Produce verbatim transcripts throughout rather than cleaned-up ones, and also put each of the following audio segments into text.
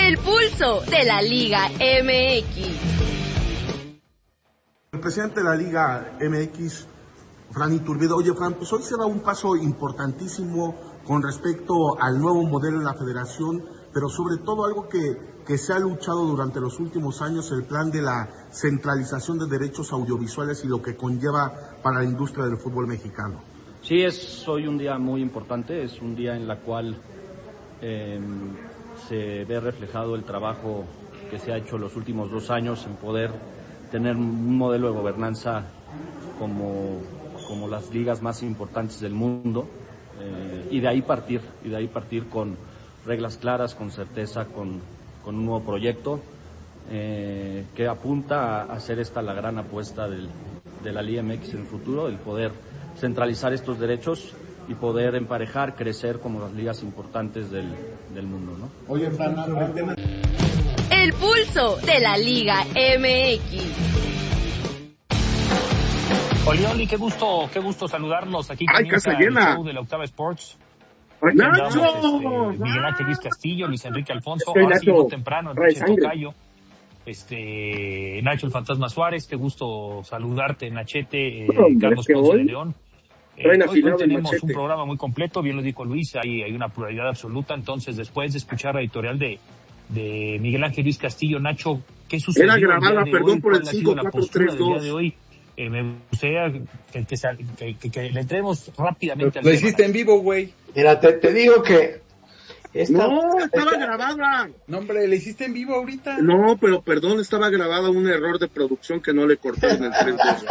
El pulso de la Liga M X. El presidente de la Liga M X, Fran Iturbide. Oye, Fran, pues hoy se da un paso importantísimo con respecto al nuevo modelo de la federación, pero sobre todo algo que, que se ha luchado durante los últimos años, el plan de la centralización de derechos audiovisuales y lo que conlleva para la industria del fútbol mexicano. Sí, es hoy un día muy importante, es un día en la cual eh, se ve reflejado el trabajo que se ha hecho los últimos dos años en poder tener un modelo de gobernanza como, como las ligas más importantes del mundo, eh, y de ahí partir, y de ahí partir con reglas claras, con certeza, con, con un nuevo proyecto eh, que apunta a hacer esta la gran apuesta del, de la Liga M X en el futuro, el poder centralizar estos derechos y poder emparejar, crecer como las ligas importantes del, del mundo, ¿no? Oye, Fran, el pulso de la Liga M X. Oli, Oli, qué gusto, qué gusto saludarlos. Aquí ¡ay, comienza casa llena! El show de la Octava Sports. ¡Nacho! Andamos, este, Miguel Ángel Luis Castillo, Luis Enrique Alfonso, Estoy ahora sí Nacho, llegó temprano, trae Nacho sangre. Tocayo, este, Nacho el Fantasma Suárez, qué gusto saludarte, Nachete, eh, Hombre, Carlos que Ponce hoy de León. Eh, traen hoy, afilado hoy el tenemos machete. un programa muy completo, bien lo dijo Luis, hay, hay una pluralidad absoluta, entonces después de escuchar la editorial de, de Miguel Ángel Luis Castillo, Nacho, ¿qué sucedió Era el día grabada, de perdón hoy? por el ¿Cuál ha sido cinco la cuatro postura tres del día dos? de hoy? Eh, me gustaría que, que, que, que, que le entremos rápidamente al Lo tema. hiciste en vivo, güey. Mira, te, te digo que... Esta, No, estaba esta, grabada. No, hombre, le hiciste en vivo ahorita. No, pero perdón, estaba grabada un error de producción que no le cortaron el tres dos.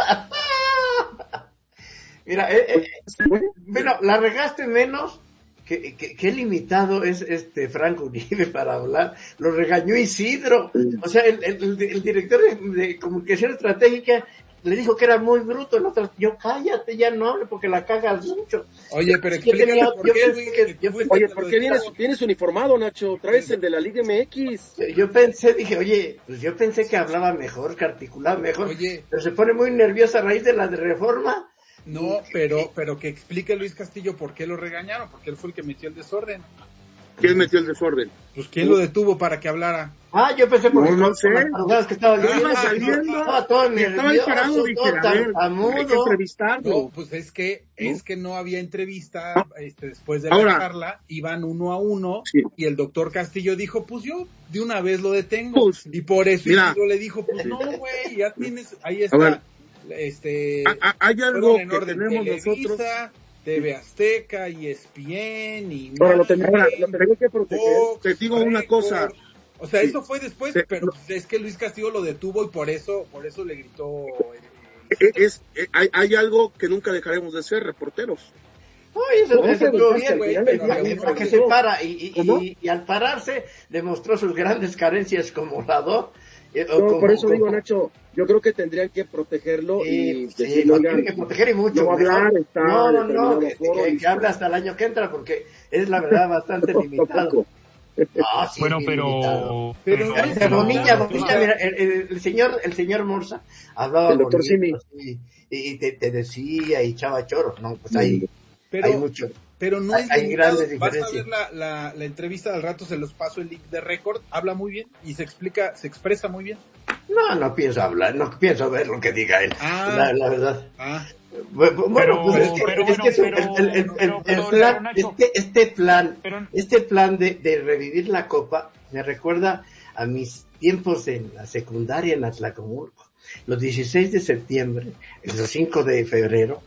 Mira, eh, eh, bueno, la regaste menos que, que, que limitado es este Franco Uribe para hablar. Lo regañó Isidro. O sea, el, el, el director de, de comunicación estratégica le dijo que era muy bruto. El otro, yo cállate, ya no hable porque la cagas mucho. Oye, pero Yo explícale tenía- por yo qué, pensé güey, que- que yo tú pensé- fuiste Oye, a ¿por los qué vienes, estados. vienes uniformado, Nacho? Traes el de la Liga M X. Yo pensé, dije, oye, pues yo pensé que hablaba mejor, que articulaba mejor. Oye. Pero se pone muy nerviosa a raíz de la de reforma. No, pero, pero que explique Luis Castillo por qué lo regañaron, porque él fue el que metió el desorden. ¿Quién metió el desorden? Pues quién lo detuvo para que hablara. Ah, yo pensé por, No, no por sé. las tarugadas que estaba yo Iba viendo, saliendo, estaba todo y estaba nervioso, esperando, dije, todo a ver, hay que tartamudo. entrevistarlo. No, pues es que, es que no había entrevista, este, después de la Ahora. charla, iban uno a uno, Sí. y el doctor Castillo dijo, pues yo de una vez lo detengo, Pues, y por eso mira. Isidro le dijo, pues no, güey, ya tienes, ahí A ver. está, este, A- a- hay algo fueron en que orden tenemos Televisa, nosotros. T V Azteca, E S P N, y Ahora lo, ten- Nine, ahora, lo tengo que proteger. Fox, Te digo una Record. cosa. O sea, Sí. eso fue después, Sí. pero es que Luis Castillo lo detuvo y por eso, por eso le gritó. eh, Eh, Es, eh, hay, hay algo que nunca dejaremos de ser, reporteros. Ay, eso, No, eso pero estuvo es que bien, al güey, final pero del día que- uno que se se quedó. para y, y, ¿Cómo? y, y al pararse demostró sus grandes carencias como orador. eh, o No, como- por eso como- digo, Nacho, yo creo que tendrían que protegerlo Sí, y sí, decirle, lo oigan, tienen que proteger y mucho. no va a hablar, mejor. está no, no, no, determinado que, foro, que, listo. que hable hasta el año que entra porque es la verdad bastante limitado. Tampoco. Ah, sí, Bueno, es bien limitado. pero... Pero- Ahorita, pero- Bonilla, Bonilla, mira, el, el- el señor, el señor Morza hablaba El doctor bonito, sí, y, y te, te decía y echaba choros, no, pues hay, Pero, hay mucho. pero no Hay- es hay limitado. grandes Vas a diferencias. ver la, la, la entrevista al rato, se los paso el link de Record, habla muy bien y se explica, se expresa muy bien. No, no pienso hablar, no pienso ver lo que diga él, Ah. la, la verdad. Ah, Bueno, Pero- pues es que, pero es que bueno, es un- pero- el, el- el- el- pero- el pero, plan, Nacho. este, este plan, Pero- este plan de, de revivir la copa me recuerda a mis tiempos en la secundaria en Atlacomulco. Los dieciséis de septiembre, los cinco de febrero,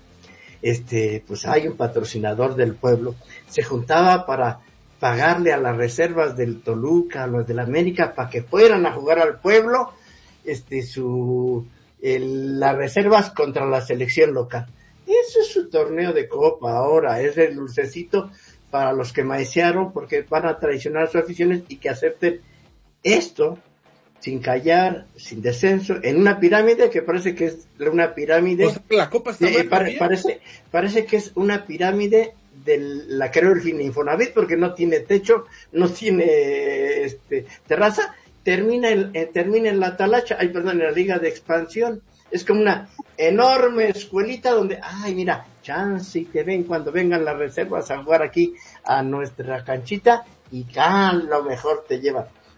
este, pues hay un patrocinador del pueblo, se juntaba para pagarle a las reservas del Toluca, a los del América, para que fueran a jugar al pueblo, este, su, el, las reservas contra la selección local. Eso es su torneo de copa ahora, es el dulcecito para los que maiciaron porque van a traicionar sus aficiones y que acepten esto sin callar, sin descenso, en una pirámide que parece que es una pirámide. o sea, la copa está Eh, mal pare- también. parece, parece que es una pirámide de la creo el Infonavit porque no tiene techo, no tiene este terraza, termina el, eh, termina en la talacha, ay perdón, en la liga de expansión. Es como una enorme escuelita donde, ay mira, chance y te ven cuando vengan las reservas a jugar aquí a nuestra canchita y a lo mejor te llevan.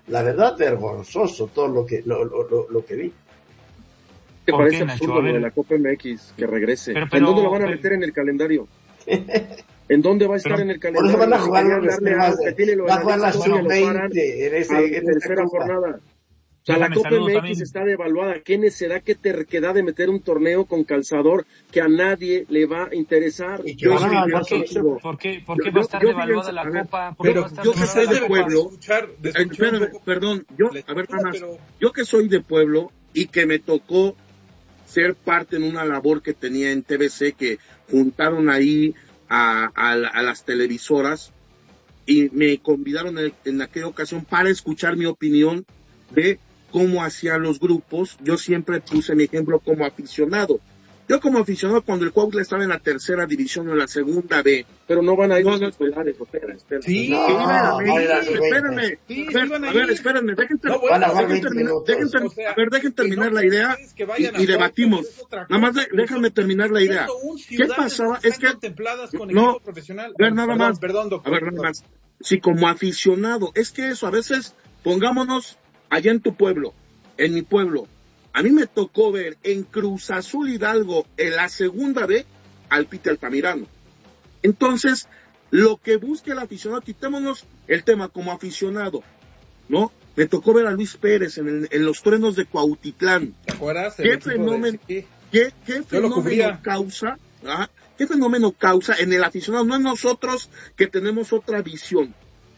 la verdad, vergonzoso todo lo que, lo, lo, lo, lo que vi. ¿Te ¿Por parece qué, Nacho? absurdo A ver. lo de la Copa M X que regrese? Pero, ¿En pero, dónde lo van a pero- meter en el calendario? ¿En dónde va a estar Pero- en el Por calendario? eso van a jugar Querían los darle temas algo que de, tiene lo de va a jugar la Liga, lo paran sub veinte en, a ese, la en esta tercera copa. jornada. O sea, la Déjame, Copa saludos M X también. está devaluada. ¿Qué necesidad, qué terquedad de meter un torneo con calzador que a nadie le va a interesar? Y que Yo van sí a ganar pienso, con- digo, ¿Por qué, por qué Yo- va a estar yo- devaluada fíjense, la a ver, Copa? ¿Por qué Pero va a estar yo que devaluada soy la de Copa? pueblo, escuchar, de Eh, escuchar un espérame, poco perdón, yo, la a ver, estructura, nada más, pero- yo que soy de pueblo y que me tocó ser parte en una labor que tenía en T V C, que juntaron ahí a, a, a las televisoras y me convidaron en, en aquella ocasión para escuchar mi opinión de cómo hacían los grupos. Yo siempre puse mi ejemplo como aficionado. Yo como aficionado, cuando el Cuautla estaba en la tercera división o en la segunda B, pero no van a ir No, los no. titulares, espera, espera. Sí, No, espérame, van a ir a los espérame, veinte. Sí, a sí ver, van a a ver, ir. espérenme, dejen, ter- No, bueno, Van a jugar dejen veinte terminar, minutos. dejen ter- O sea, a ver, dejen que terminar no la quiere idea ustedes que y, vayan a y debatimos. Cuautla, es otra Nada más cosa, de- pero déjame son- terminar la idea. siendo un ¿Qué ciudadano pasaba? están Es que contempladas con no, equipo profesional. ver nada Perdón, más, Perdón, a doctor. ver nada perdón. más. Si como aficionado, es que eso a veces, pongámonos allá en tu pueblo, en mi pueblo, a mí me tocó ver en Cruz Azul Hidalgo en la segunda B al Pite Altamirano. Entonces, lo que busque el aficionado, quitémonos el tema como aficionado, ¿no? Me tocó ver a Luis Pérez en, el- en los truenos de Cuautitlán. ¿Te acuerdas? El ¿Qué equipo de- fenómeno? sí. ¿Qué, qué Yo lo fenómeno cubría. causa? ¿Ah? ¿Qué fenómeno causa en el aficionado? No en nosotros que tenemos otra visión.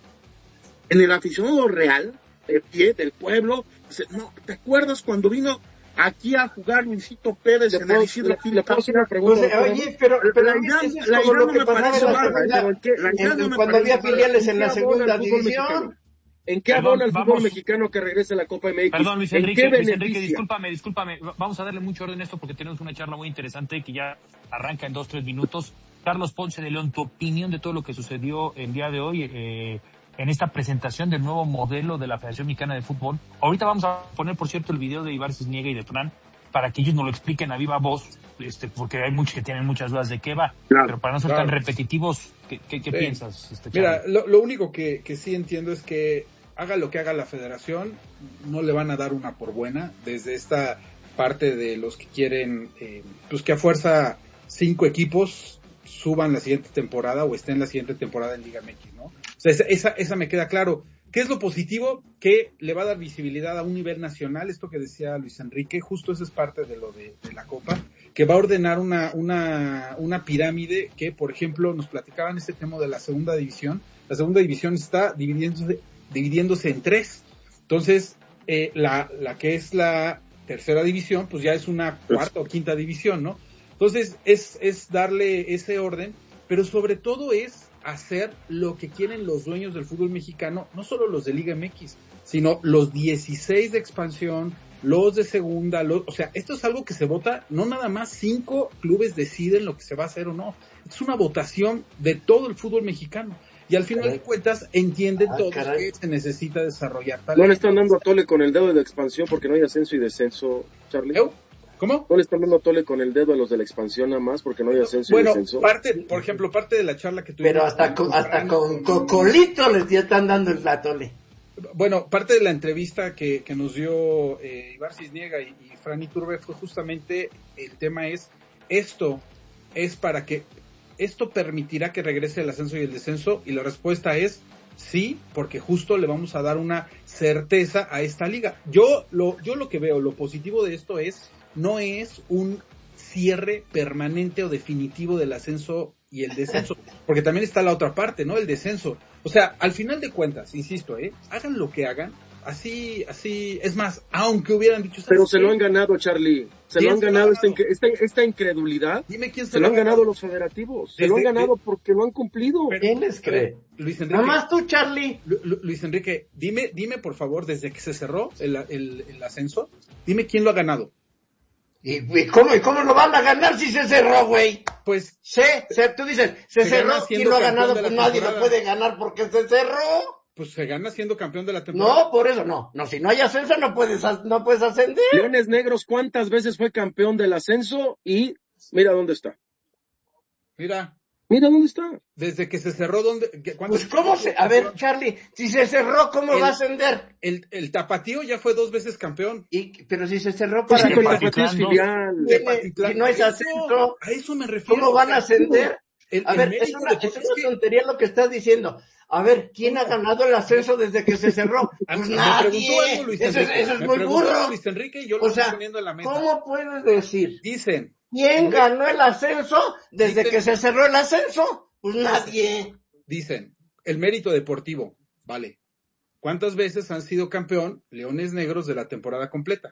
En el aficionado real, de pie, del pueblo, dice, no, ¿te acuerdas cuando vino aquí a jugar Luisito Pérez ¿Le en puedo, el Isidro le- le puedo hacer una Pues, pregunta? doctor? oye, pero, pero La idea- eso es la como idea lo no que me pasaba parece en la mala, segunda, pero ¿en qué- la idea en- no en me cuando parece había mala. filiales en la ¿En qué abona segunda el fútbol división. mexicano? ¿En qué Perdón, abona el fútbol vamos. mexicano que regrese a la Copa M X? Perdón, Luis ¿En Enrique, qué Luis Enrique, beneficia? discúlpame, discúlpame. Vamos a darle mucho orden a esto porque tenemos una charla muy interesante que ya arranca en dos, tres minutos. Carlos Ponce de León, tu opinión de todo lo que sucedió el día de hoy eh, en esta presentación del nuevo modelo de la Federación Mexicana de Fútbol. Ahorita vamos a poner, por cierto, el video de Ibar Cisniega y de Fran para que ellos nos lo expliquen a viva voz, este, porque hay muchos que tienen muchas dudas de qué va. Claro, pero para no ser claro. tan repetitivos, ¿qué, qué, qué Sí. piensas? Este, Mira, Charlie? lo, lo único que, que sí entiendo es que haga lo que haga la federación, no le van a dar una por buena desde esta parte de los que quieren, eh, pues que a fuerza cinco equipos suban la siguiente temporada o estén la siguiente temporada en Liga M X, ¿no? O sea, esa, esa, esa me queda claro. ¿Qué es lo positivo? Que le va a dar visibilidad a un nivel nacional, esto que decía Luis Enrique, justo eso es parte de lo de, de la Copa, que va a ordenar una, una, una pirámide que, por ejemplo, nos platicaban este tema de la segunda división. La segunda división está dividiéndose, dividiéndose en tres. Entonces, eh, la, la que es la tercera división, pues ya es una cuarta o quinta división, ¿no? Entonces, es, es darle ese orden, pero sobre todo es hacer lo que quieren los dueños del fútbol mexicano, no solo los de Liga M X, sino los dieciséis de expansión, los de segunda, los, o sea, esto es algo que se vota, no nada más cinco clubes deciden lo que se va a hacer o no, es una votación de todo el fútbol mexicano, y al final Caray. de cuentas entienden Ah, todos caray. que se necesita desarrollar No talento. le están dando a Tole con el dedo de la expansión porque no hay ascenso y descenso, Charlie. ¿Eu? ¿Cómo? No le están dando a Tole con el dedo a los de la expansión nada más porque no hay ascenso Bueno, y descenso. parte, por ejemplo, parte de la charla que tuvimos. Pero hasta con, hasta con cocolito les ya están dando el platole. Bueno, parte de la entrevista que, que nos dio eh, Ibar Cisniega y, y Fran Iturbe fue justamente, el tema es, esto es para que, esto permitirá que regrese el ascenso y el descenso, y la respuesta es sí, porque justo le vamos a dar una certeza a esta liga. Yo lo, yo lo que veo, lo positivo de esto es, no es un cierre permanente o definitivo del ascenso y el descenso, porque también está la otra parte, ¿no? El descenso. O sea, al final de cuentas, insisto, ¿eh? Hagan lo que hagan, así, así, es más, aunque hubieran dicho... Pero ¿sabes se qué? lo han ganado, Charlie. Se ¿Quién lo han se lo ha ganado esta, ganado? incre- esta, esta incredulidad. Dime quién se, Se lo han ha ganado los federativos. Se lo han Desde- ganado porque lo han cumplido. Pero- ¿Quién les cree? Luis Enrique, Nada más tú, Charlie. Lu- Lu- Luis Enrique, dime, dime por favor, desde que se cerró el, el, el ascenso, dime quién lo ha ganado. ¿Y, y cómo, ¿Y cómo lo van a ganar si se cerró, güey? Pues, Se, se, tú dices, se, Se cerró, gana ¿quién siendo lo ha campeón ganado? de la Pues nadie lo temporada. puede ganar porque se cerró. pues se gana siendo campeón de la temporada. No, por eso no. No, si no hay ascenso no puedes, as- no puedes ascender. Leones Negros, ¿cuántas veces fue campeón del ascenso? Y mira dónde está. Mira, Mira dónde está. Desde que se cerró, ¿dónde? Pues cómo se, a ver, Charlie, si se cerró, ¿cómo el, va a ascender? El, el Tapatío ya fue dos veces campeón. Y, pero si se cerró para sí, que el Tapatío es filial. Si no es ascenso, a eso me refiero. ¿Cómo van a ascender? El, a el ver, es una, es una tontería lo que estás diciendo. A ver, ¿quién ha ganado el ascenso desde que se cerró? Pues me nadie. Preguntó algo Luis eso, Enrique. eso es me muy burro. Luis Enrique y yo lo o estoy sea, poniendo en la mesa. ¿cómo puedes decir? Dicen. ¿Quién ganó el ascenso desde dicen, que se cerró el ascenso? Pues nadie. Dicen, el mérito deportivo, vale. ¿Cuántas veces han sido campeón Leones Negros de la temporada completa?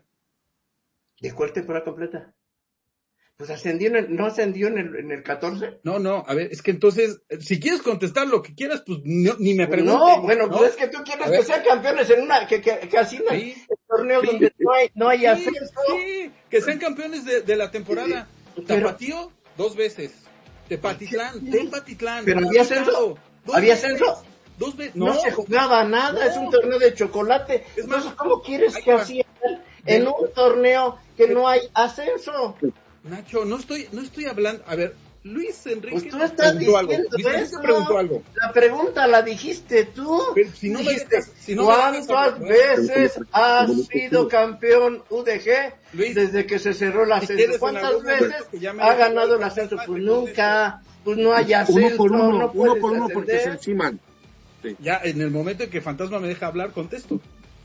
¿De cuál temporada completa? Pues ascendió en el, ¿no ascendió en el, en el catorce? No, no, a ver, es que entonces, si quieres contestar lo que quieras, pues no, ni me preguntes. No, bueno, ¿no? Pues es que tú quieres que sean campeones en una, que, que, que así en sí, torneo sí, donde no hay, no hay sí, ascenso. Sí, que sean campeones de, de la temporada. Sí, pero, Tapatío, dos veces. Tepatitlán, sí, Tepatitlán. Pero había ascenso. ¿Había ascenso? Dos veces. No, no se jugaba nada, no. Es un torneo de chocolate. Es más, entonces, ¿cómo quieres que así en un torneo que no hay ascenso? Nacho, no estoy, no estoy hablando, a ver, Luis Enrique pues tú estás diciendo algo. Luis eso. preguntó algo. La pregunta la dijiste tú. Pero si no dijiste, me dejas, si no ¿cuántas me dejas, veces has sido campeón U D G Luis, desde que se cerró el ascenso? ¿Cuántas veces ha ganado el ascenso? Pues nunca, pues no hay ascenso. Uno por uno, no uno por uno porque se enciman. Sí. Ya en el momento en que Fantasma me deja hablar, contesto.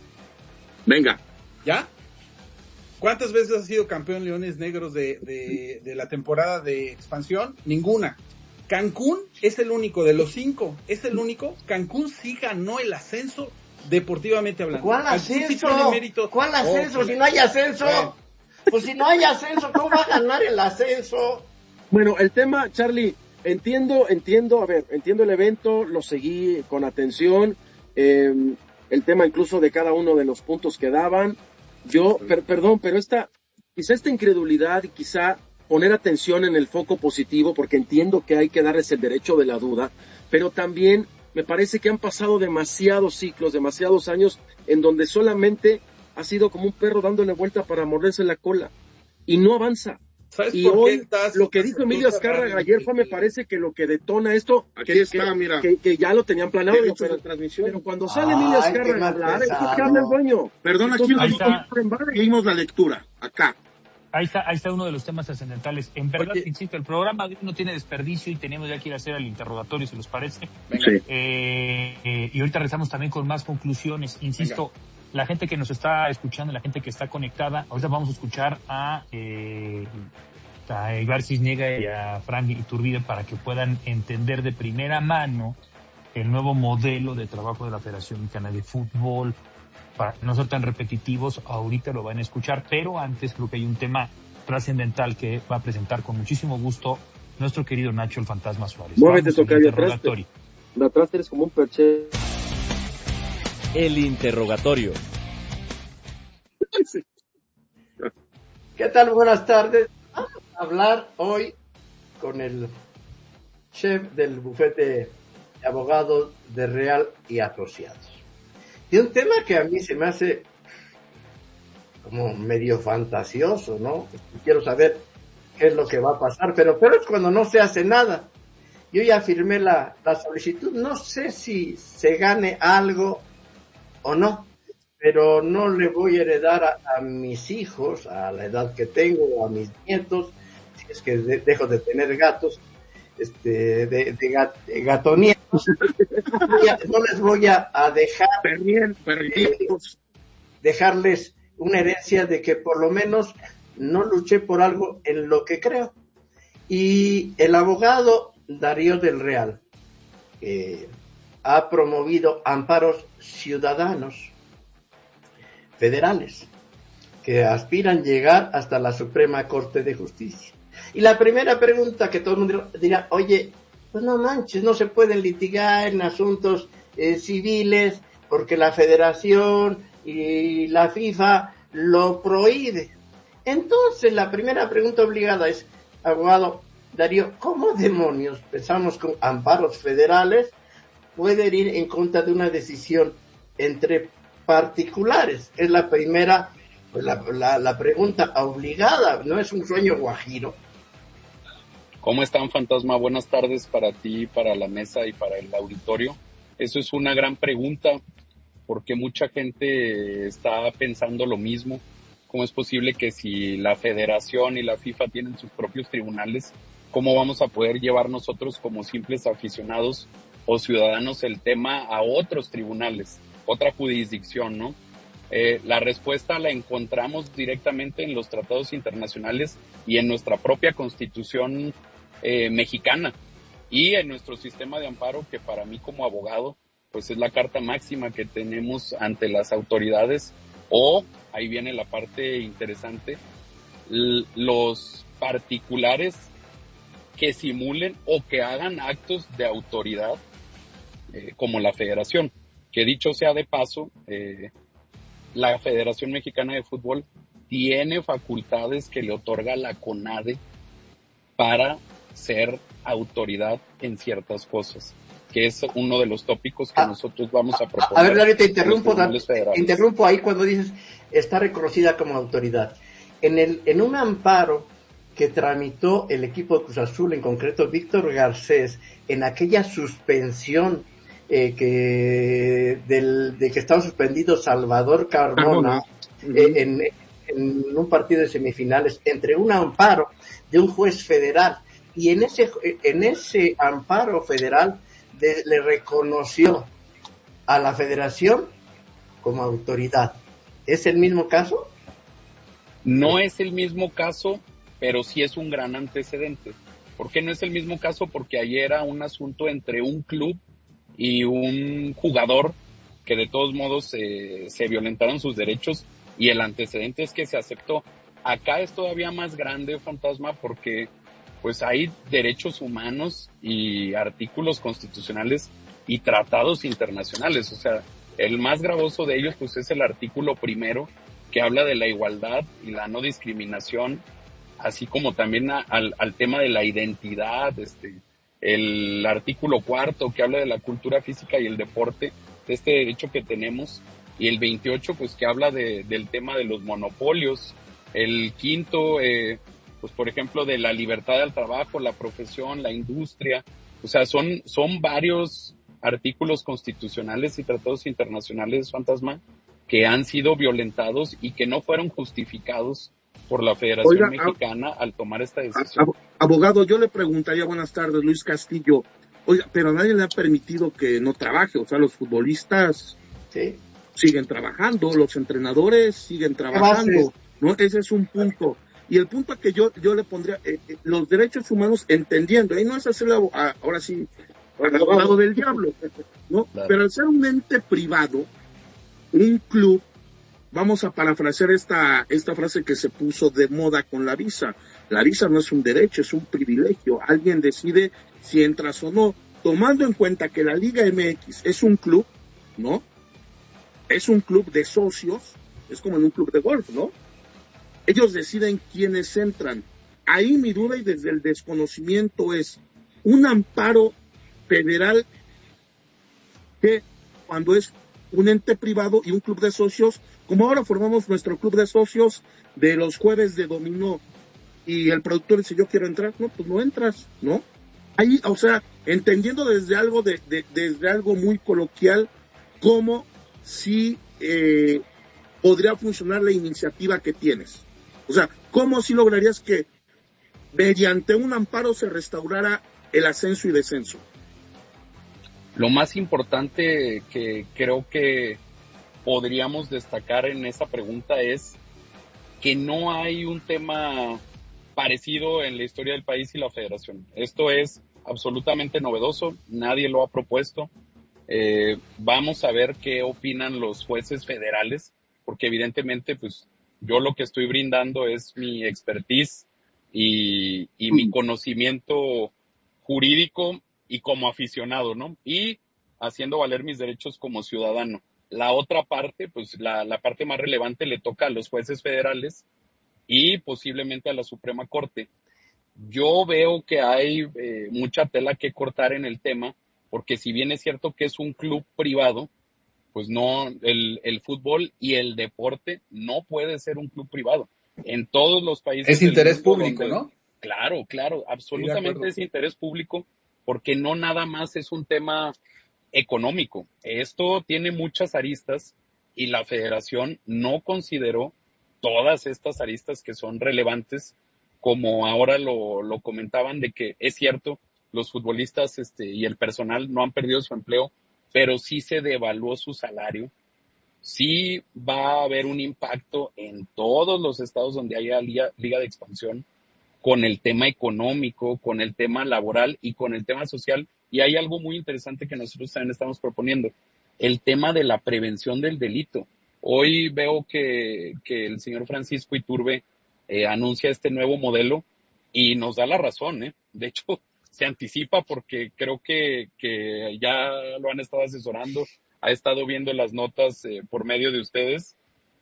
Venga. ¿Ya? ¿Cuántas veces ha sido campeón Leones Negros de, de, de la temporada de expansión? Ninguna. Cancún es el único, de los cinco, es el único. Cancún sí ganó el ascenso deportivamente hablando. ¿Cuál ascenso? Sí ¿Cuál ascenso? Oh, si no hay ascenso. Bueno. Pues si no hay ascenso, ¿cómo va a ganar el ascenso? Bueno, el tema, Charlie, entiendo, entiendo, a ver, entiendo el evento, lo seguí con atención, eh, el tema incluso de cada uno de los puntos que daban. Yo, per, perdón, pero esta, quizá esta incredulidad y quizá poner atención en el foco positivo, porque entiendo que hay que darles el derecho de la duda, pero también me parece que han pasado demasiados ciclos, demasiados años, en donde solamente ha sido como un perro dándole vuelta para morderse la cola, y no avanza. Y hoy, lo que dijo Emilio Azcárraga ayer fue, me parece que lo que detona esto, Aquí que, está, que, mira. que, que ya lo tenían planeado, pero, pero, transmisión. pero cuando sale Emilio Azcárraga a hablar, es porque habla el dueño. Perdón, aquí leímos la lectura, acá. Ahí está, ahí está uno de los temas trascendentales. En verdad, Oye, insisto, el programa no tiene desperdicio y tenemos ya que ir a hacer el interrogatorio, si les parece. Sí. Eh, eh, y ahorita regresamos también con más conclusiones. Insisto, venga. La gente que nos está escuchando, la gente que está conectada, ahorita vamos a escuchar a... Eh, a Ibar Cisniega y a Frank Iturbide para que puedan entender de primera mano el nuevo modelo de trabajo de la Federación Mexicana de Fútbol. Para no ser tan repetitivos, ahorita lo van a escuchar, pero antes creo que hay un tema trascendental que va a presentar con muchísimo gusto nuestro querido Nacho el Fantasma Suárez. Muévete, tocayo, atrás. De atrás eres como un perche. El interrogatorio. ¿Qué tal? Buenas tardes. Vamos a hablar hoy con el chef del bufete de abogados de Real y Asociados. Y un tema que a mí se me hace como medio fantasioso, ¿no? Quiero saber qué es lo que va a pasar, pero pero es cuando no se hace nada. Yo ya firmé la, la solicitud, no sé si se gane algo o no, pero no le voy a heredar a, a mis hijos, a la edad que tengo, a mis nietos, si es que de, dejo de tener gatos, este, de, de, gat, de gatonietos, no les voy a, a dejar eh, dejarles una herencia de que por lo menos no luché por algo en lo que creo. Y el abogado Darío del Real eh, ha promovido amparos ciudadanos federales que aspiran llegar hasta la Suprema Corte de Justicia. Y la primera pregunta que todo el mundo dirá, oye, pues no manches, no se pueden litigar en asuntos eh, civiles porque la Federación y la FIFA lo prohíbe. Entonces la primera pregunta obligada es, abogado Darío, ¿cómo demonios pensamos con amparos federales pueden ir en contra de una decisión entre particulares? Es la primera, pues la, la, la pregunta obligada, no es un sueño guajiro. ¿Cómo están, Fantasma? Buenas tardes para ti, para la mesa y para el auditorio. Eso es una gran pregunta, porque mucha gente está pensando lo mismo. ¿Cómo es posible que si la Federación y la FIFA tienen sus propios tribunales, cómo vamos a poder llevar nosotros como simples aficionados o ciudadanos el tema a otros tribunales, otra jurisdicción, ¿no? Eh, la respuesta la encontramos directamente en los tratados internacionales y en nuestra propia Constitución eh, mexicana y en nuestro sistema de amparo, que para mí como abogado pues es la carta máxima que tenemos ante las autoridades, o, ahí viene la parte interesante, l- los particulares que simulen o que hagan actos de autoridad eh, como la Federación, que dicho sea de paso, eh, la Federación Mexicana de Fútbol tiene facultades que le otorga la CONADE para ser autoridad en ciertas cosas, que es uno de los tópicos que ah, nosotros vamos a proponer. A ver, David, te interrumpo, te interrumpo ahí cuando dices está reconocida como autoridad. En el en un amparo que tramitó el equipo de Cruz Azul, en concreto Víctor Garcés, en aquella suspensión eh, que del, de que estaba suspendido Salvador Carmona uh-huh. eh, en, en un partido de semifinales, entre un amparo de un juez federal, y en ese en ese amparo federal de, le reconoció a la Federación como autoridad. ¿Es el mismo caso? No es el mismo caso, pero sí es un gran antecedente. ¿Por qué no es el mismo caso? Porque ayer era un asunto entre un club y un jugador que de todos modos eh, se violentaron sus derechos, y el antecedente es que se aceptó. Acá es todavía más grande, Fantasma, porque pues hay derechos humanos y artículos constitucionales y tratados internacionales. O sea, el más gravoso de ellos pues es el artículo primero, que habla de la igualdad y la no discriminación, así como también a, al, al tema de la identidad, este, el artículo cuarto, que habla de la cultura física y el deporte, de este derecho que tenemos, y el veintiocho, pues que habla de, del tema de los monopolios, el quinto, eh, pues por ejemplo, de la libertad del trabajo, la profesión, la industria. O sea, son, son varios artículos constitucionales y tratados internacionales, Fantasma, que han sido violentados y que no fueron justificados por la Federación Oiga, Mexicana ab- al tomar esta decisión. Ab- abogado, yo le preguntaría, buenas tardes, Luis Castillo, oiga, pero nadie le ha permitido que no trabaje, o sea, los futbolistas sí. siguen trabajando, los entrenadores siguen trabajando, ¿no? Ese es un punto. Y el punto que yo yo le pondría, eh, eh, los derechos humanos, entendiendo, ahí no es hacerlo, ah, ahora sí, al abogado del diablo, ¿no? Claro. Pero al ser un ente privado, un club, vamos a parafrasear esta, esta frase que se puso de moda con la visa. La visa no es un derecho, es un privilegio. Alguien decide si entras o no, tomando en cuenta que la Liga M X es un club, ¿no? Es un club de socios, es como en un club de golf, ¿no? Ellos deciden quiénes entran. Ahí mi duda y desde el desconocimiento es un amparo federal que cuando es un ente privado y un club de socios, como ahora formamos nuestro club de socios de los jueves de dominó, y el productor dice yo quiero entrar, no, pues no entras, ¿no? Ahí, o sea, entendiendo desde algo de, de desde algo muy coloquial, cómo si eh, podría funcionar la iniciativa que tienes. O sea, cómo si lograrías que mediante un amparo se restaurara el ascenso y descenso. Lo más importante que creo que podríamos destacar en esa pregunta es que no hay un tema parecido en la historia del país y la federación. Esto es absolutamente novedoso, nadie lo ha propuesto. Eh, vamos a ver qué opinan los jueces federales, porque evidentemente pues yo lo que estoy brindando es mi expertise y, y mi conocimiento jurídico y como aficionado, ¿no? Y haciendo valer mis derechos como ciudadano. La otra parte, pues la, la parte más relevante le toca a los jueces federales y posiblemente a la Suprema Corte. Yo veo que hay eh, mucha tela que cortar en el tema, porque si bien es cierto que es un club privado, pues no, el, el fútbol y el deporte no puede ser un club privado. En todos los países es interés público, donde, ¿no? Claro, claro, absolutamente es interés público, porque no nada más es un tema económico. Esto tiene muchas aristas y la federación no consideró todas estas aristas que son relevantes, como ahora lo, lo comentaban, de que es cierto, los futbolistas este, y el personal no han perdido su empleo, pero sí se devaluó su salario. Sí va a haber un impacto en todos los estados donde haya liga, liga de expansión, con el tema económico, con el tema laboral y con el tema social. Y hay algo muy interesante que nosotros también estamos proponiendo, el tema de la prevención del delito. Hoy veo que, que el señor Francisco Iturbe eh, anuncia este nuevo modelo y nos da la razón, ¿eh? De hecho, se anticipa porque creo que, que ya lo han estado asesorando, ha estado viendo las notas eh, por medio de ustedes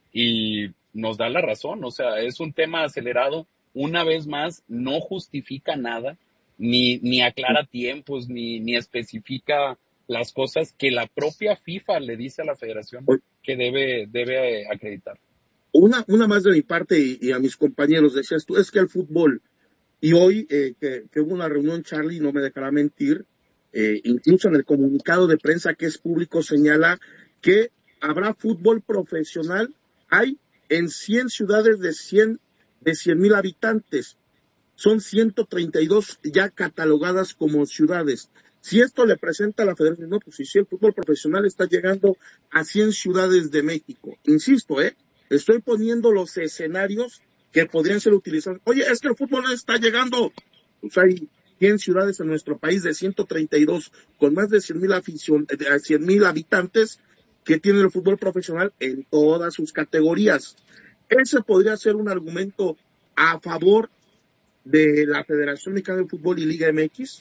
y nos da la razón. O sea, es un tema acelerado. Una vez más, no justifica nada, ni, ni aclara tiempos, ni, ni especifica las cosas que la propia FIFA le dice a la federación que debe, debe acreditar. Una, una más de mi parte y, y a mis compañeros, decías tú, es que el fútbol, y hoy eh, que, que hubo una reunión, Charlie, no me dejará mentir, eh, incluso en el comunicado de prensa que es público señala que habrá fútbol profesional, hay en cien ciudades de cien de cien mil habitantes. Son ciento treinta y dos ya catalogadas como ciudades. Si esto le presenta a la federación, no, pues si el fútbol profesional está llegando a cien ciudades de México. Insisto, ¿eh? Estoy poniendo los escenarios que podrían ser utilizados. Oye, es que el fútbol no está llegando. Pues hay cien ciudades en nuestro país de ciento treinta y dos con más de cien mil afición, de cien mil habitantes que tienen el fútbol profesional en todas sus categorías. Ese podría ser un argumento a favor de la Federación Mexicana de Fútbol y Liga M X.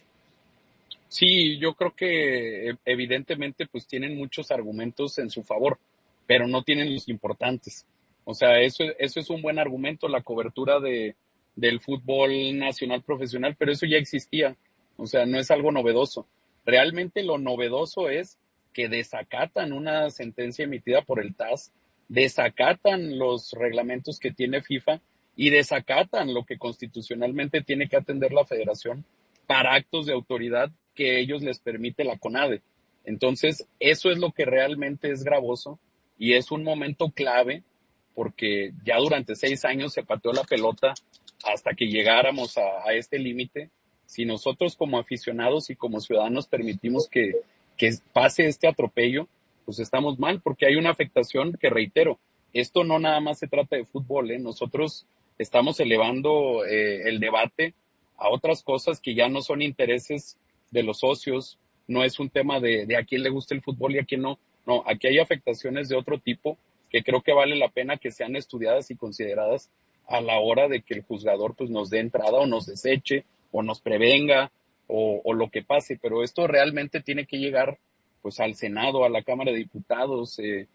Sí, yo creo que evidentemente pues tienen muchos argumentos en su favor, pero no tienen los importantes. O sea, eso, eso es un buen argumento, la cobertura de, del fútbol nacional profesional, pero eso ya existía. O sea, no es algo novedoso. Realmente lo novedoso es que desacatan una sentencia emitida por el T A S, desacatan los reglamentos que tiene FIFA y desacatan lo que constitucionalmente tiene que atender la federación para actos de autoridad que ellos les permite la CONADE. Entonces, eso es lo que realmente es gravoso y es un momento clave porque ya durante seis años se pateó la pelota hasta que llegáramos a, a este límite. Si nosotros como aficionados y como ciudadanos permitimos que, que pase este atropello, pues estamos mal porque hay una afectación que, reitero, esto no nada más se trata de fútbol, ¿eh? Nosotros estamos elevando eh, el debate a otras cosas que ya no son intereses de los socios, no es un tema de, de a quién le gusta el fútbol y a quién no. No, aquí hay afectaciones de otro tipo que creo que vale la pena que sean estudiadas y consideradas a la hora de que el juzgador pues nos dé entrada o nos deseche o nos prevenga o, o lo que pase, pero esto realmente tiene que llegar pues al Senado, a la Cámara de Diputados, eh,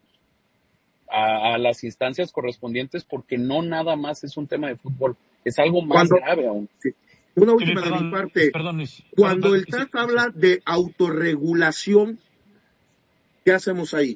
a, a las instancias correspondientes, porque no nada más es un tema de fútbol, es algo más Cuando, grave aún. Sí. Una última perdón, de mi parte. Perdón, Luis, Cuando perdón, el T A S sí, habla sí. de autorregulación, ¿qué hacemos ahí?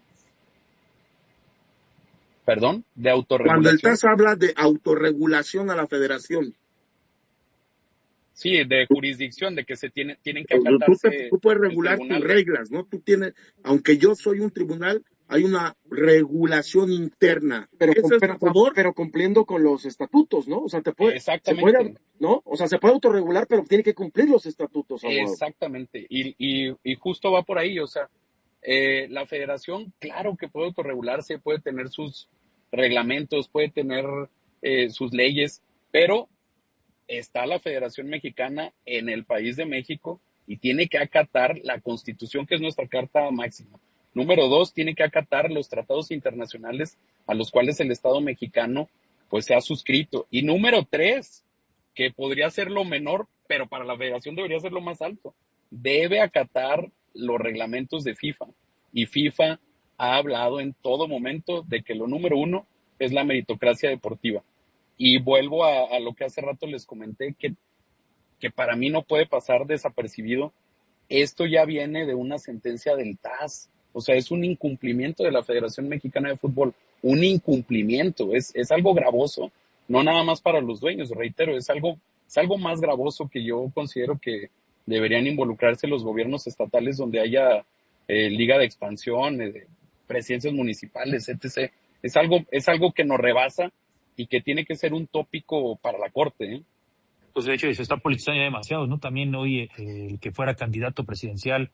¿Perdón? ¿De Cuando el T A autorregulación? S habla de autorregulación a la federación. Sí, de jurisdicción, de que se tiene, tienen que Tú, acatarse te, tú puedes regular tus reglas, ¿no? Tú tienes, aunque yo soy un tribunal, hay una regulación interna. Pero, ¿Eso es pero, a favor? pero cumpliendo con los estatutos, ¿no? O sea, te puede, Exactamente. se puede, ¿no? O sea, se puede autorregular, pero tiene que cumplir los estatutos. Abogado. Exactamente. Y, y, y justo va por ahí, o sea, eh, la federación, claro que puede autorregularse, puede tener sus reglamentos, puede tener eh, sus leyes, pero está la Federación Mexicana en el país de México y tiene que acatar la Constitución, que es nuestra carta máxima. Número dos, tiene que acatar los tratados internacionales a los cuales el Estado mexicano pues se ha suscrito. Y número tres, que podría ser lo menor, pero para la Federación debería ser lo más alto, debe acatar los reglamentos de FIFA. Y FIFA ha hablado en todo momento de que lo número uno es la meritocracia deportiva. Y vuelvo a, a lo que hace rato les comenté, que, que para mí no puede pasar desapercibido. Esto ya viene de una sentencia del T A S. O sea, es un incumplimiento de la Federación Mexicana de Fútbol. Un incumplimiento. Es, es algo gravoso. no nada más para los dueños, reitero, es algo, es algo más gravoso que yo considero que deberían involucrarse los gobiernos estatales donde haya eh, liga de expansión, eh, presidencias municipales, etcétera. Es algo, es algo que nos rebasa y que tiene que ser un tópico para la Corte, ¿eh? Pues de hecho se está politizando ya demasiado, ¿no? También hoy eh, el que fuera candidato presidencial,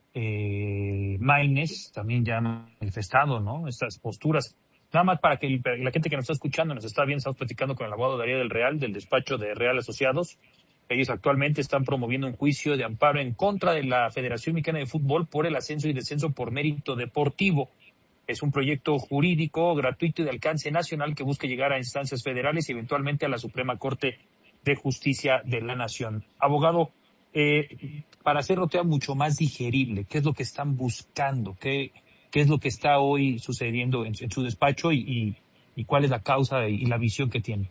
eh, Maínez, también ya ha manifestado, ¿no? Estas posturas. Nada más para que el, la gente que nos está escuchando, nos está viendo, estamos platicando con el abogado Darío del Real, del despacho de Real Asociados. Ellos actualmente están promoviendo un juicio de amparo en contra de la Federación Mexicana de Fútbol por el ascenso y descenso por mérito deportivo. Es un proyecto jurídico gratuito y de alcance nacional que busca llegar a instancias federales y eventualmente a la Suprema Corte de Justicia de la Nación. Abogado, eh, para hacerlo todavía mucho más digerible, ¿qué es lo que están buscando? ¿Qué, qué es lo que está hoy sucediendo en, en su despacho y, y, y cuál es la causa y, y la visión que tiene?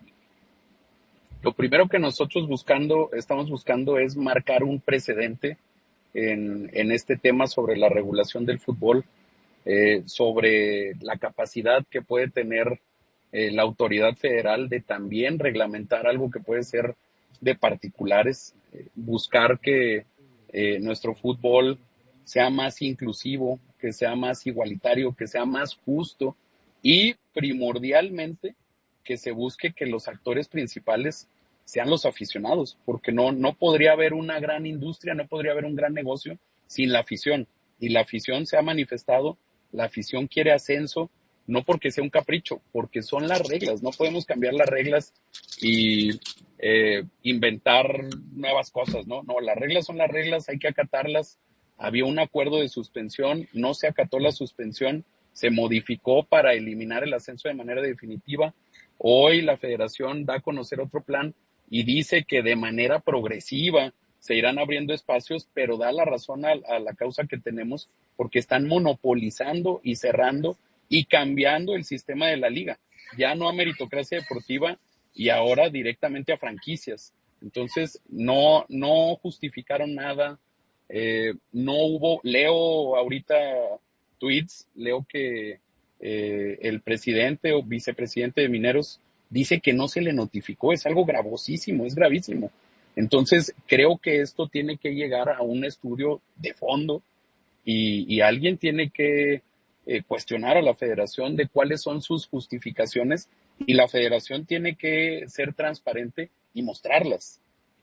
Lo primero que nosotros buscando, estamos buscando es marcar un precedente en, en este tema sobre la regulación del fútbol, eh, sobre la capacidad que puede tener eh, la autoridad federal de también reglamentar algo que puede ser de particulares, eh, buscar que eh, nuestro fútbol sea más inclusivo, que sea más igualitario, que sea más justo y primordialmente que se busque que los actores principales sean los aficionados, porque no, no podría haber una gran industria, no podría haber un gran negocio sin la afición. Y la afición se ha manifestado, la afición quiere ascenso, no porque sea un capricho, porque son las reglas, no podemos cambiar las reglas y eh, inventar nuevas cosas, ¿no? No, las reglas son las reglas, hay que acatarlas. Había un acuerdo de suspensión, no se acató la suspensión, se modificó para eliminar el ascenso de manera definitiva. Hoy la federación da a conocer otro plan y dice que de manera progresiva se irán abriendo espacios, pero da la razón a, a la causa que tenemos porque están monopolizando y cerrando y cambiando el sistema de la liga. Ya no a meritocracia deportiva y ahora directamente a franquicias. Entonces no, no justificaron nada, eh, no hubo, leo ahorita tweets, leo que eh, el presidente o vicepresidente de Mineros dice que no se le notificó, es algo gravosísimo, es gravísimo. Entonces, creo que esto tiene que llegar a un estudio de fondo y, y alguien tiene que eh, cuestionar a la federación de cuáles son sus justificaciones y la federación tiene que ser transparente y mostrarlas.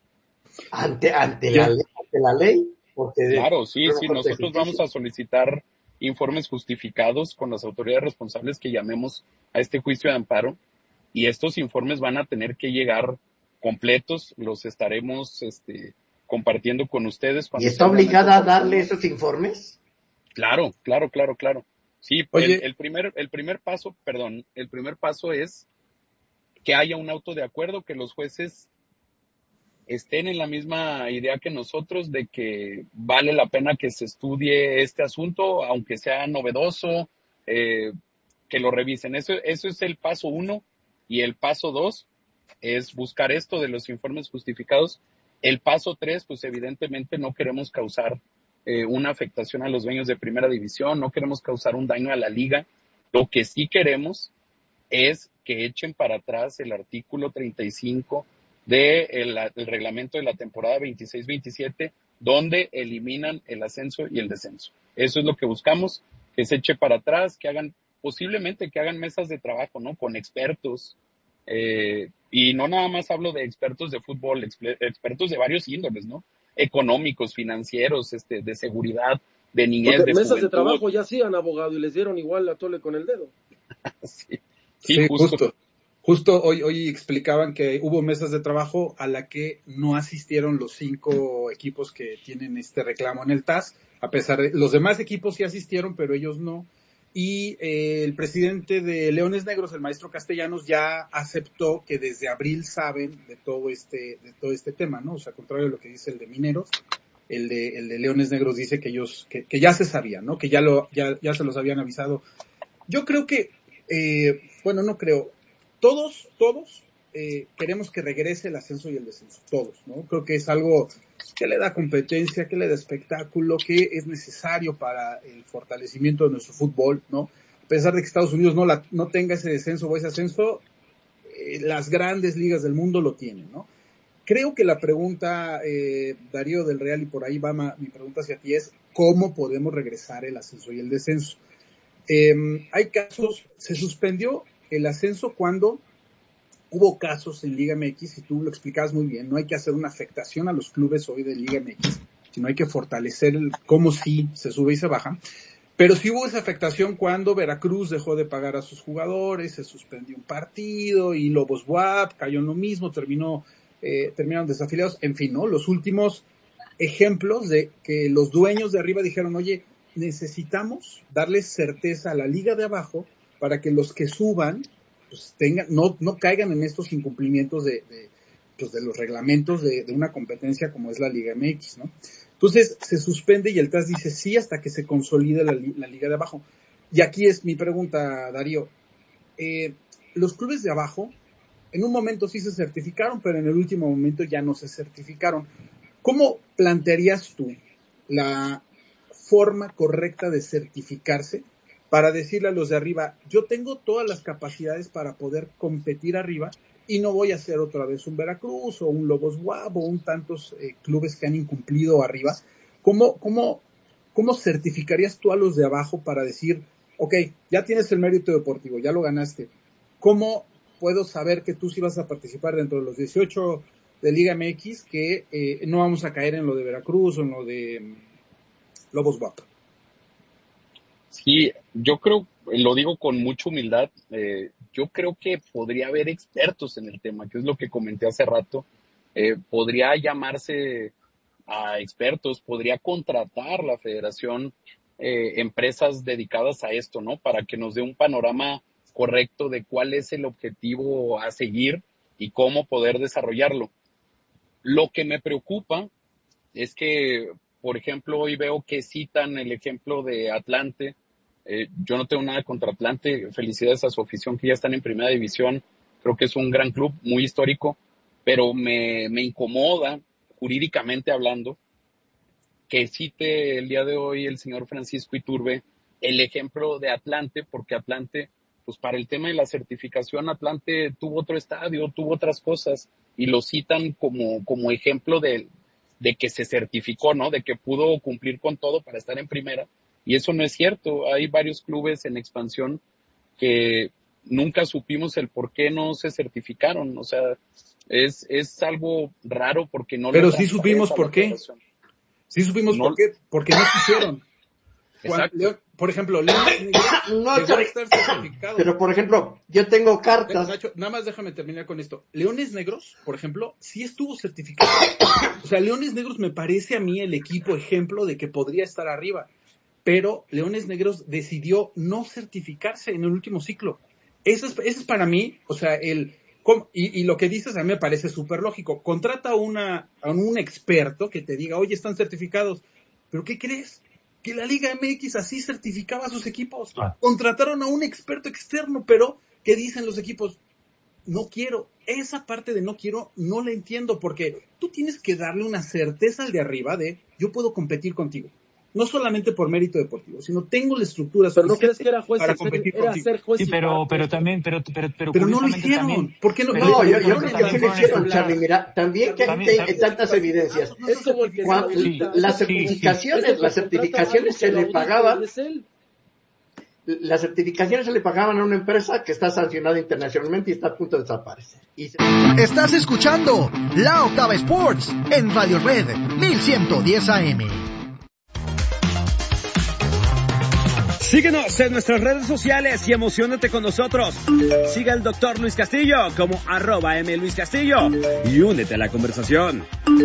Ante, ante, la, ley, ante la ley. Porque claro, sí, sí, nosotros vamos a solicitar informes justificados con las autoridades responsables que llamemos a este juicio de amparo y estos informes van a tener que llegar completos, los estaremos este, compartiendo con ustedes. ¿Y está obligada a darle esos informes? Claro, claro, claro, claro. Sí, el, el primer, el primer paso, perdón, el primer paso es que haya un auto de acuerdo, que los jueces estén en la misma idea que nosotros de que vale la pena que se estudie este asunto, aunque sea novedoso, eh, que lo revisen. Eso, eso es el paso uno. Y el paso dos es buscar esto de los informes justificados. El paso tres, pues evidentemente no queremos causar eh, una afectación a los dueños de primera división, no queremos causar un daño a la liga. Lo que sí queremos es que echen para atrás el artículo treinta y cinco del de el reglamento de la temporada veintiséis veintisiete, donde eliminan el ascenso y el descenso. Eso es lo que buscamos, que se eche para atrás, que hagan, posiblemente que hagan mesas de trabajo, ¿no? Con expertos, eh, y no nada más hablo de expertos de fútbol, exper- expertos de varios índoles, ¿no? Económicos, financieros, este, de seguridad, de niñez, Porque de mesas juventud. de trabajo ya hacían, abogado, y les dieron igual la tole con el dedo. sí, sí, sí, justo. justo. Justo hoy, hoy explicaban que hubo mesas de trabajo a la que no asistieron los cinco equipos que tienen este reclamo en el T A S, a pesar de los demás equipos sí asistieron, pero ellos no. Y eh, el presidente de Leones Negros, el maestro Castellanos, ya aceptó que desde abril saben de todo este, de todo este tema, ¿no? O sea, contrario a lo que dice el de Mineros, el de, el de Leones Negros dice que ellos, que, que ya se sabía, ¿no? Que ya lo, ya, ya se los habían avisado. Yo creo que, eh, bueno, no creo. Todos, todos eh, queremos que regrese el ascenso y el descenso, todos, ¿no? Creo que es algo que le da competencia, que le da espectáculo, que es necesario para el fortalecimiento de nuestro fútbol, ¿no? A pesar de que Estados Unidos no, la, no tenga ese descenso o ese ascenso, eh, las grandes ligas del mundo lo tienen, ¿no? Creo que la pregunta, eh, Darío del Real, y por ahí va ma, mi pregunta hacia ti, es ¿cómo podemos regresar el ascenso y el descenso? Eh, hay casos, se suspendió el ascenso cuando hubo casos en Liga M X, y tú lo explicabas muy bien, no hay que hacer una afectación a los clubes hoy de Liga M X, sino hay que fortalecer el cómo sí se sube y se baja. Pero sí hubo esa afectación cuando Veracruz dejó de pagar a sus jugadores, se suspendió un partido, y Lobos W A P cayó en lo mismo, terminó, eh, terminaron desafiliados, en fin, ¿no? Los últimos ejemplos de que los dueños de arriba dijeron, oye, necesitamos darles certeza a la liga de abajo para que los que suban pues tengan, no, no caigan en estos incumplimientos de, de, pues de los reglamentos de, de una competencia como es la Liga M X, ¿no? Entonces se suspende y el T A S dice sí hasta que se consolide la, la liga de abajo. Y aquí es mi pregunta, Darío. Eh, los clubes de abajo en un momento sí se certificaron, pero en el último momento ya no se certificaron. ¿Cómo plantearías tú la forma correcta de certificarse para decirle a los de arriba, yo tengo todas las capacidades para poder competir arriba y no voy a ser otra vez un Veracruz o un Lobos W A P o un tantos eh, clubes que han incumplido arriba? ¿Cómo, cómo, ¿Cómo certificarías tú a los de abajo para decir, ok, ya tienes el mérito deportivo, ya lo ganaste? ¿Cómo puedo saber que tú sí vas a participar dentro de los dieciocho de Liga M X, que eh, no vamos a caer en lo de Veracruz o en lo de um, Lobos W A P? Sí, yo creo, lo digo con mucha humildad, eh, yo creo que podría haber expertos en el tema, que es lo que comenté hace rato. Eh, podría llamarse a expertos, podría contratar la federación eh, empresas dedicadas a esto, ¿no? Para que nos dé un panorama correcto de cuál es el objetivo a seguir y cómo poder desarrollarlo. Lo que me preocupa es que, por ejemplo, hoy veo que citan el ejemplo de Atlante. Eh, yo no tengo nada contra Atlante, felicidades a su afición que ya están en primera división, creo que es un gran club, muy histórico, pero me, me incomoda, jurídicamente hablando, que cite el día de hoy el señor Francisco Iturbe el ejemplo de Atlante, porque Atlante, pues para el tema de la certificación, Atlante tuvo otro estadio, tuvo otras cosas, y lo citan como, como ejemplo de, de que se certificó, ¿no? De que pudo cumplir con todo para estar en primera. Y eso no es cierto. Hay varios clubes en expansión que nunca supimos el por qué no se certificaron. O sea, es, es algo raro porque no... Pero sí supimos por qué. Sí supimos no, por qué. Porque no quisieron. Juan, León, por ejemplo, León no, estar certificado. Pero por ejemplo, yo tengo cartas. Nacho, nada más déjame terminar con esto. Leones Negros, por ejemplo, sí estuvo certificado. O sea, Leones Negros me parece a mí el equipo ejemplo de que podría estar arriba. Pero Leones Negros decidió no certificarse en el último ciclo. Eso es, eso es para mí, o sea, el y, y lo que dices a mí me parece súper lógico. Contrata una, a un experto que te diga, oye, están certificados. ¿Pero qué crees? Que la Liga M X así certificaba a sus equipos. Ah. Contrataron a un experto externo, pero ¿qué dicen los equipos? No quiero. Esa parte de no quiero no la entiendo, porque tú tienes que darle una certeza al de arriba de yo puedo competir contigo. No solamente por mérito deportivo, sino tengo la estructura pero no crees que era juez para competir era contigo. Ser juez sí, pero, pero también, pero, pero, pero, pero no lo hicieron. También, ¿Por qué no? No, no yo, yo creo que sí lo hicieron, Charlie. Mira, también que hay tantas evidencias. Es como el que Cuando, sí, las certificaciones, sí, sí. las certificaciones se le pagaban. Las certificaciones se le pagaban a una empresa que está sancionada internacionalmente y está a punto de desaparecer. Y se... Estás escuchando La Octava Sports en Radio Red mil ciento diez A M. Síguenos en nuestras redes sociales y emociónate con nosotros. Sigue al doctor Luis Castillo como arroba M Luis Castillo y únete a la conversación.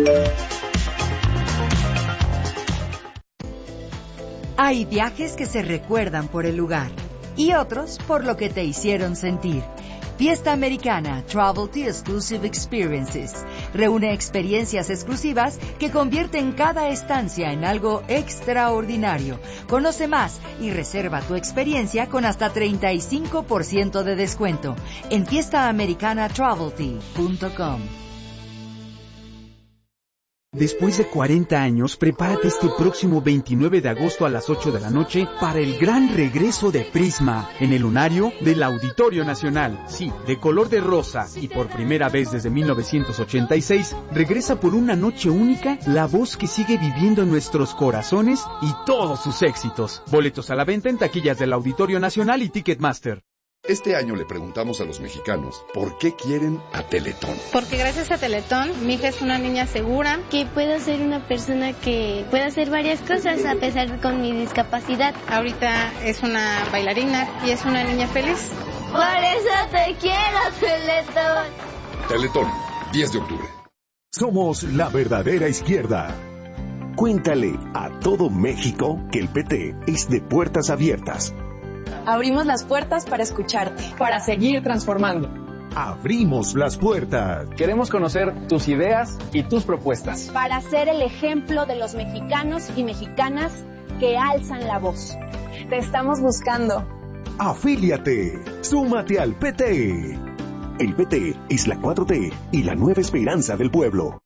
Hay viajes que se recuerdan por el lugar y otros por lo que te hicieron sentir. Fiesta Americana Travel to Exclusive Experiences reúne experiencias exclusivas que convierten cada estancia en algo extraordinario. Conoce más y reserva tu experiencia con hasta treinta y cinco por ciento de descuento en fiesta americana travel tea punto com. Después de cuarenta años, prepárate este próximo veintinueve de agosto a las ocho de la noche para el gran regreso de Prisma en el lunario del Auditorio Nacional. Sí, de color de rosa y por primera vez desde mil novecientos ochenta y seis, regresa por una noche única la voz que sigue viviendo en nuestros corazones y todos sus éxitos. Boletos a la venta en taquillas del Auditorio Nacional y Ticketmaster. Este año le preguntamos a los mexicanos por qué quieren a Teletón. Porque gracias a Teletón, mi hija es una niña segura. Que puedo ser una persona que puede hacer varias cosas a pesar de con mi discapacidad. Ahorita es una bailarina y es una niña feliz. Por eso te quiero, Teletón. Teletón, diez de octubre. Somos la verdadera izquierda. Cuéntale a todo México que el P T es de puertas abiertas. Abrimos las puertas para escucharte, para seguir transformando. Abrimos las puertas. Queremos conocer tus ideas y tus propuestas. Para ser el ejemplo de los mexicanos y mexicanas que alzan la voz. Te estamos buscando. Afíliate. Súmate al P T. El P T es la cuatro T y la nueva esperanza del pueblo.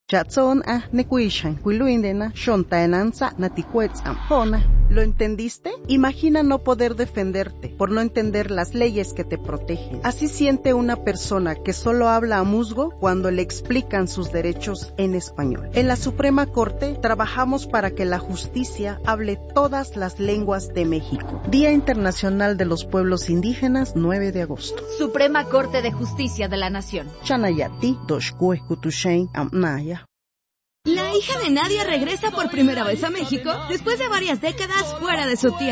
¿Lo entendiste? Imagina no poder defenderte por no entender las leyes que te protegen. Así siente una persona que solo habla a musgo cuando le explican sus derechos en español. En la Suprema Corte trabajamos para que la justicia hable todas las lenguas de México. Día Internacional de los Pueblos Indígenas, nueve de agosto. Suprema Corte de Justicia de la Nación. Chanayati, Doshkue, Kutushain, Amnaya. La hija de Nadia regresa por primera vez a México después de varias décadas fuera de su tierra.